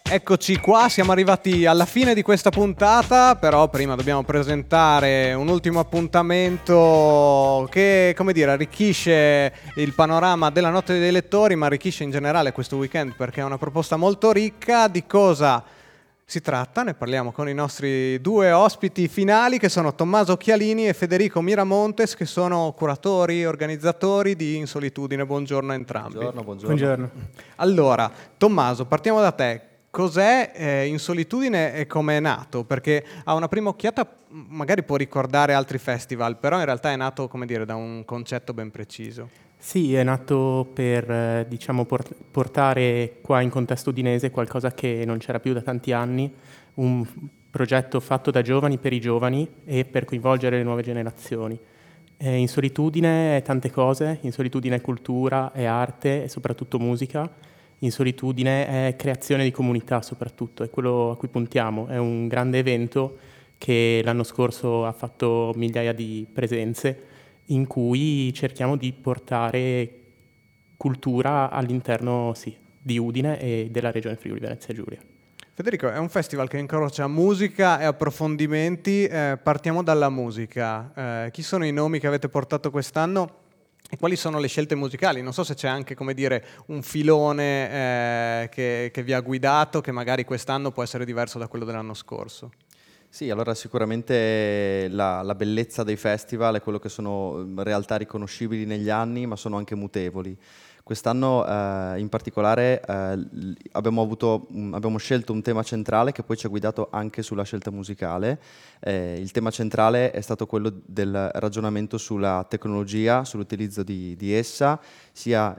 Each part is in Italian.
Eccoci qua, siamo arrivati alla fine di questa puntata, però prima dobbiamo presentare un ultimo appuntamento che, come dire, arricchisce il panorama della Notte dei Lettori, ma arricchisce in generale questo weekend perché è una proposta molto ricca. Di cosa si tratta? Ne parliamo con i nostri due ospiti finali, che sono Tommaso Chialini e Federico Miramontes, che sono curatori, organizzatori di In Solitudine. Buongiorno a entrambi. Buongiorno. Allora, Tommaso, partiamo da te. Cos'è In Solitudine e come è nato? Perché a una prima occhiata magari può ricordare altri festival, però in realtà è nato, come dire, da un concetto ben preciso. Sì, è nato per portare qua in contesto udinese qualcosa che non c'era più da tanti anni, un progetto fatto da giovani per i giovani e per coinvolgere le nuove generazioni. In Solitudine è tante cose, In Solitudine è cultura, è arte e soprattutto musica. In Solitudine è creazione di comunità soprattutto, è quello a cui puntiamo. È un grande evento che l'anno scorso ha fatto migliaia di presenze, in cui cerchiamo di portare cultura all'interno, sì, di Udine e della regione Friuli Venezia Giulia. Federico, è un festival che incrocia musica e approfondimenti. Partiamo dalla musica. Chi sono i nomi che avete portato quest'anno? E quali sono le scelte musicali? Non so se c'è anche, come dire, un filone che vi ha guidato, che magari quest'anno può essere diverso da quello dell'anno scorso. Sì, allora sicuramente la bellezza dei festival è quello che sono realtà riconoscibili negli anni, ma sono anche mutevoli. Quest'anno in particolare abbiamo scelto un tema centrale che poi ci ha guidato anche sulla scelta musicale. Il tema centrale è stato quello del ragionamento sulla tecnologia, sull'utilizzo di essa, sia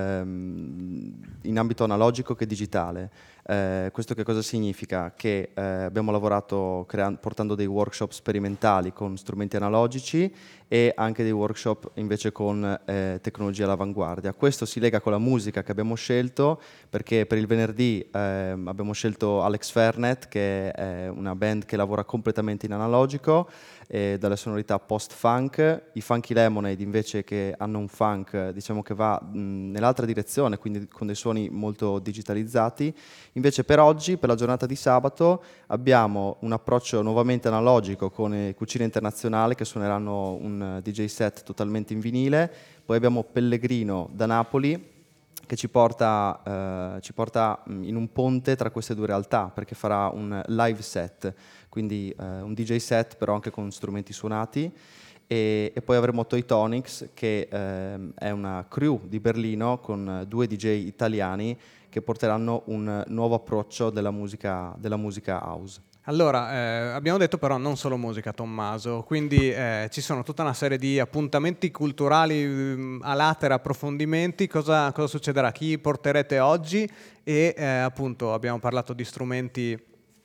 in ambito analogico che digitale. Questo che cosa significa? Che abbiamo lavorato portando dei workshop sperimentali con strumenti analogici e anche dei workshop invece con tecnologia all'avanguardia. Questo si lega con la musica che abbiamo scelto, perché per il venerdì abbiamo scelto Alex Fernet, che è una band che lavora completamente in analogico, dalle sonorità post-funk. I Funky Lemonade invece, che hanno un funk diciamo che va nell'altra direzione, quindi con dei suoni molto digitalizzati. Invece per oggi, per la giornata di sabato, abbiamo un approccio nuovamente analogico con Cucina Internazionale, che suoneranno un DJ set totalmente in vinile. Poi abbiamo Pellegrino da Napoli, che ci porta in un ponte tra queste due realtà, perché farà un live set, quindi un DJ set però anche con strumenti suonati. E poi avremo Toy Tonics, che è una crew di Berlino con due DJ italiani che porteranno un nuovo approccio della musica house. Allora, abbiamo detto però non solo musica, Tommaso, quindi ci sono tutta una serie di appuntamenti culturali a latere, approfondimenti. Cosa succederà? Chi porterete oggi? E appunto abbiamo parlato di strumenti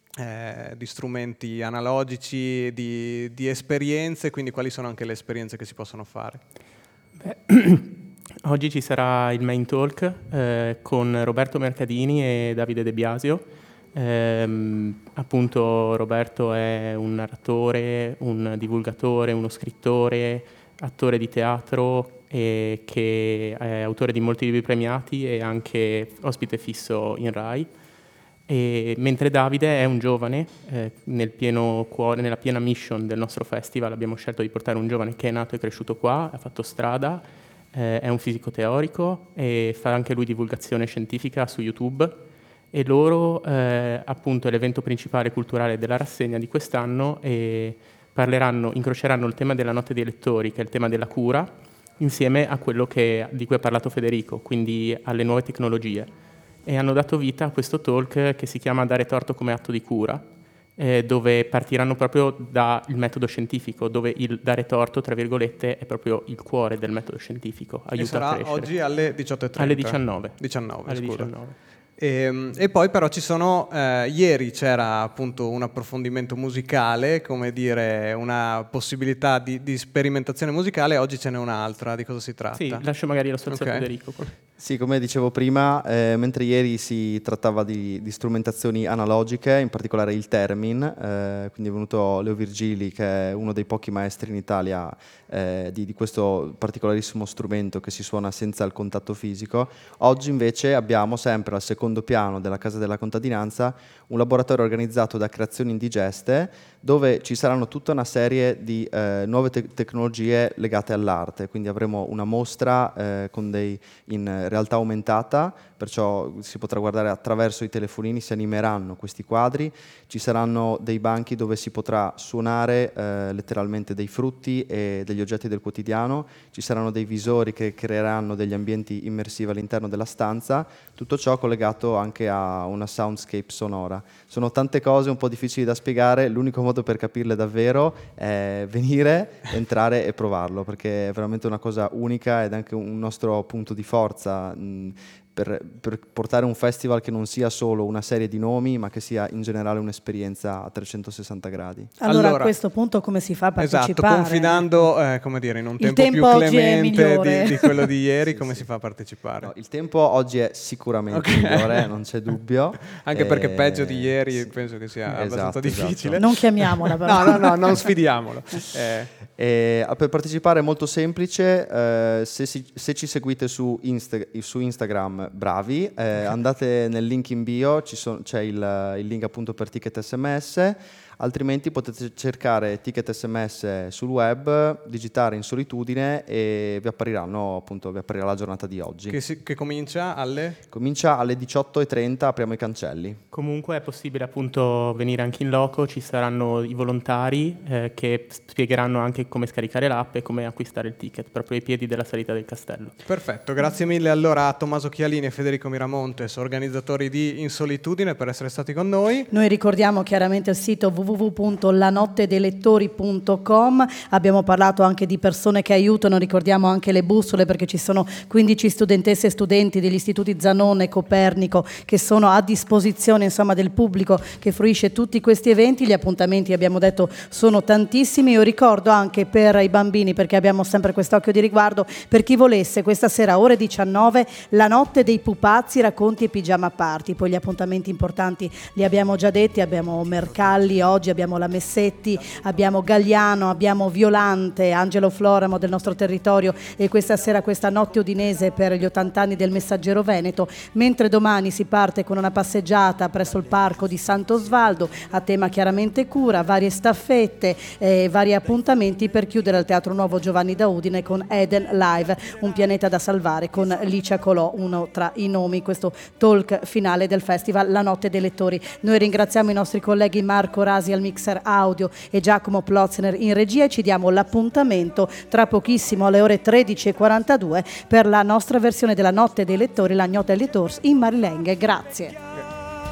analogici, di esperienze, quindi quali sono anche le esperienze che si possono fare? Oggi ci sarà il main talk con Roberto Mercadini e Davide De Biasio. Appunto Roberto è un narratore, un divulgatore, uno scrittore, attore di teatro e che è autore di molti libri premiati e anche ospite fisso in Rai. Mentre Davide è un giovane, nel pieno cuore, nella piena mission del nostro festival abbiamo scelto di portare un giovane che è nato e cresciuto qua, ha fatto strada, è un fisico teorico e fa anche lui divulgazione scientifica su YouTube. E loro appunto è l'evento principale culturale della rassegna di quest'anno e incroceranno il tema della Notte dei Lettori, che è il tema della cura, insieme a quello di cui ha parlato Federico, quindi alle nuove tecnologie. E hanno dato vita a questo talk che si chiama Dare torto come atto di cura, dove partiranno proprio dal metodo scientifico, dove il dare torto, tra virgolette, è proprio il cuore del metodo scientifico, aiuta a crescere. Oggi alle 18:30? Alle 19. 19, alle scusa. 19. E poi però ci sono, ieri c'era appunto un approfondimento musicale, come dire, una possibilità di sperimentazione musicale, oggi ce n'è un'altra. Di cosa si tratta? Sì, lascio magari la sua Ok. a Federico. Sì, come dicevo prima, mentre ieri si trattava di strumentazioni analogiche, in particolare il theremin, quindi è venuto Leo Virgili, che è uno dei pochi maestri in Italia di questo particolarissimo strumento che si suona senza il contatto fisico. Oggi invece abbiamo sempre al secondo piano della Casa della Contadinanza un laboratorio organizzato da Creazioni Indigeste, dove ci saranno tutta una serie di nuove tecnologie legate all'arte, quindi avremo una mostra in realtà aumentata, perciò si potrà guardare attraverso i telefonini, si animeranno questi quadri, ci saranno dei banchi dove si potrà suonare letteralmente dei frutti e degli oggetti del quotidiano, ci saranno dei visori che creeranno degli ambienti immersivi all'interno della stanza, tutto ciò collegato anche a una soundscape sonora. Sono tante cose un po' difficili da spiegare, l'unico modo per capirle davvero è venire, entrare e provarlo, perché è veramente una cosa unica ed anche un nostro punto di forza per portare un festival che non sia solo una serie di nomi, ma che sia in generale un'esperienza a 360 gradi. Allora a questo punto come si fa a partecipare? Esatto, confidando come dire, in un tempo più clemente di quello di ieri, come si fa a partecipare? No, il tempo oggi è sicuramente migliore, non c'è dubbio. Anche perché peggio di ieri penso che sia abbastanza difficile. Non chiamiamola però. No, non sfidiamolo. Per partecipare è molto semplice, se ci seguite su Instagram, bravi, andate nel link in bio, c'è il link appunto per ticket SMS, altrimenti potete cercare ticket SMS sul web, digitare In Solitudine e vi apparirà la giornata di oggi. Che comincia alle? Comincia alle 18:30, apriamo i cancelli. Comunque è possibile appunto venire anche in loco, ci saranno i volontari che spiegheranno anche come scaricare l'app e come acquistare il ticket proprio ai piedi della salita del castello. Perfetto, grazie mille allora a Tommaso Chialini e Federico Miramontes, organizzatori di In Solitudine, per essere stati con noi. Noi ricordiamo chiaramente il sito www.lanottedelettori.com, abbiamo parlato anche di persone che aiutano, ricordiamo anche le bussole perché ci sono 15 studentesse e studenti degli istituti Zanone e Copernico che sono a disposizione insomma del pubblico che fruisce tutti questi eventi. Gli appuntamenti, abbiamo detto, sono tantissimi. Io ricordo anche per i bambini, perché abbiamo sempre quest'occhio di riguardo, per chi volesse questa sera ore 19 la notte dei pupazzi, racconti e pigiama party. Poi gli appuntamenti importanti li abbiamo già detti, abbiamo Mercalli oggi, abbiamo la Messetti, abbiamo Gagliano, abbiamo Violante, Angelo Floramo del nostro territorio e questa sera questa notte udinese per gli 80 anni del Messaggero Veneto, mentre domani si parte con una passeggiata presso il parco di Sant'Osvaldo a tema chiaramente cura, varie staffette, vari appuntamenti per chiudere al Teatro Nuovo Giovanni da Udine con Eden Live, un pianeta da salvare con Licia Colò, uno tra i nomi, questo talk finale del festival La Notte dei Lettori. Noi ringraziamo i nostri colleghi Marco Rasi al mixer audio e Giacomo Plozner in regia e ci diamo l'appuntamento tra pochissimo alle ore 13:42 per la nostra versione della Notte dei Lettori, la Notte dei Lettori in Marilenghe. Grazie.